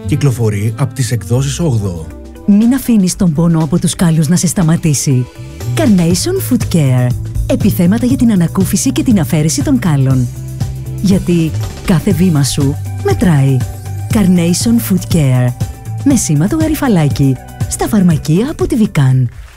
Κυκλοφορεί από τις εκδόσεις 8. Μην αφήνεις τον πόνο από τους κάλους να σε σταματήσει. Carnation Foot Care. Επιθέματα για την ανακούφιση και την αφαίρεση των κάλων. Γιατί κάθε βήμα σου μετράει. Carnation Foot Care. Με σήμα το γαριφαλάκι. Στα φαρμακεία από τη Vican.